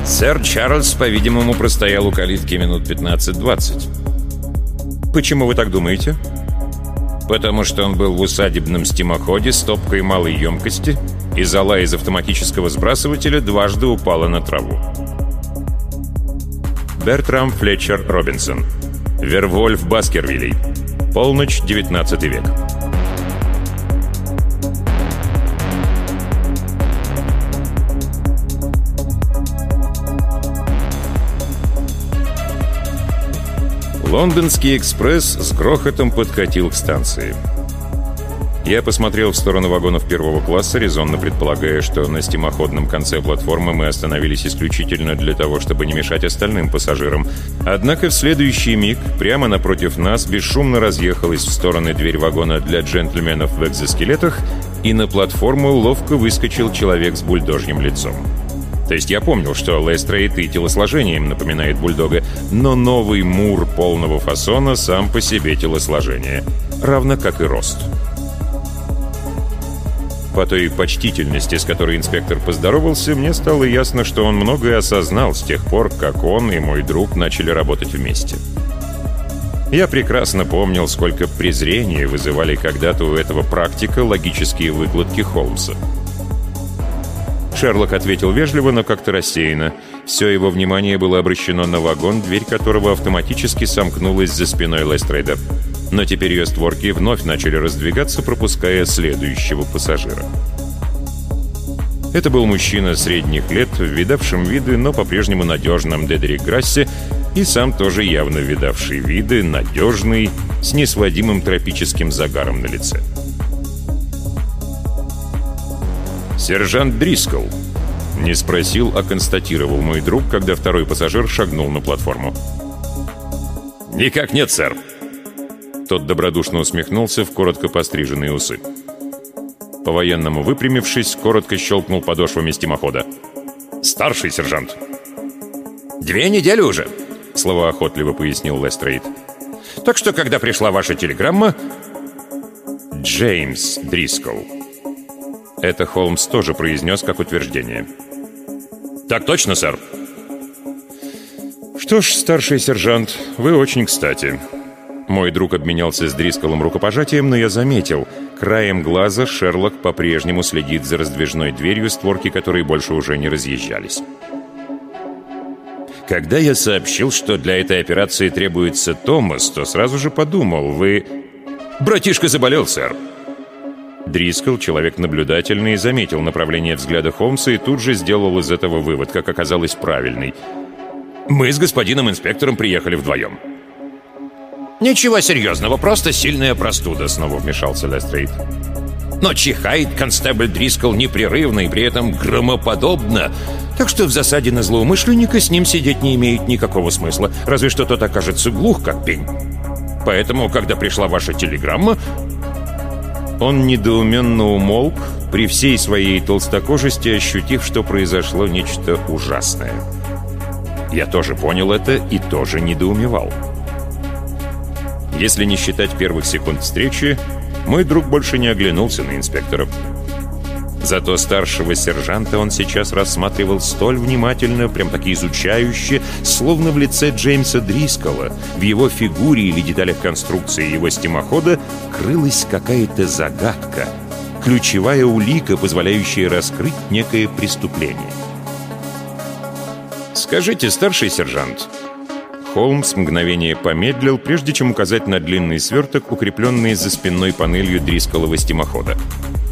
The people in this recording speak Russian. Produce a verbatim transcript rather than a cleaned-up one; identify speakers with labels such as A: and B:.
A: Сэр Чарльз, по-видимому, простоял у калитки минут пятнадцать-двадцать.
B: Почему вы так думаете?
A: Потому что он был в усадебном стимоходе с топкой малой емкости, и зола из автоматического сбрасывателя дважды упала на траву.
B: Бертрам Флетчер Робинсон.
A: Вервольф Баскервилей.
B: Полночь, девятнадцатый век.
A: Лондонский экспресс с грохотом подкатил к станции. Я посмотрел в сторону вагонов первого класса, резонно предполагая, что на стимоходном конце платформы мы остановились исключительно для того, чтобы не мешать остальным пассажирам. Однако в следующий миг прямо напротив нас бесшумно разъехалась в стороны дверь вагона для джентльменов в экзоскелетах, и на платформу ловко выскочил человек с бульдожьим лицом. То есть я помнил, что Лестрейд и телосложением напоминает бульдога, но новый Мур полного фасона сам по себе телосложение, равно как и рост. По той почтительности, с которой инспектор поздоровался, мне стало ясно, что он многое осознал с тех пор, как он и мой друг начали работать вместе. Я прекрасно помнил, сколько презрения вызывали когда-то у этого практика логические выкладки Холмса. Шерлок ответил вежливо, но как-то рассеянно. Все его внимание было обращено на вагон, дверь которого автоматически сомкнулась за спиной Лестрейда. Но теперь ее створки вновь начали раздвигаться, пропуская следующего пассажира. Это был мужчина средних лет, в видавшем виды, но по-прежнему надежном Дедерик Грассе, и сам тоже явно видавший виды, надежный, с несводимым тропическим загаром на лице. «Сержант Дрискл», — не спросил, а констатировал мой друг, когда второй пассажир шагнул на платформу. «Никак нет, сэр». Тот добродушно усмехнулся в коротко постриженные усы. По-военному выпрямившись, коротко щелкнул подошвами стимохода. «Старший сержант». «Две недели уже», — словоохотливо пояснил Лестрейд. «Так что, когда пришла ваша телеграмма...» «Джеймс Дрискл». Это Холмс тоже произнес как утверждение. «Так точно, сэр». «Что ж, старший сержант, вы очень кстати». Мой друг обменялся с Дрисколом рукопожатием, но я заметил, краем глаза Шерлок по-прежнему следит за раздвижной дверью, створки которой больше уже не разъезжались. «Когда я сообщил, что для этой операции требуется Томас, то сразу же подумал, вы...» «Братишка заболел, сэр». Дрискл, человек наблюдательный, заметил направление взгляда Холмса и тут же сделал из этого вывод, как оказалось, правильный. «Мы с господином инспектором приехали вдвоем». «Ничего серьезного, просто сильная простуда», — снова вмешался Лестрейд. «Но чихает констебль Дрискл непрерывно и при этом громоподобно, так что в засаде на злоумышленника с ним сидеть не имеет никакого смысла, разве что тот окажется глух, как пень. Поэтому, когда пришла ваша телеграмма...» Он недоуменно умолк, при всей своей толстокожести ощутив, что произошло нечто ужасное. Я тоже понял это и тоже недоумевал. Если не считать первых секунд встречи, мой друг больше не оглянулся на инспектора. Зато старшего сержанта он сейчас рассматривал столь внимательно, прям-таки изучающе, словно в лице Джеймса Дрискола, в его фигуре или деталях конструкции его стимохода крылась какая-то загадка, ключевая улика, позволяющая раскрыть некое преступление. «Скажите, старший сержант...» Холмс мгновение помедлил, прежде чем указать на длинный сверток, укрепленный за спинной панелью Дрисколова стимохода.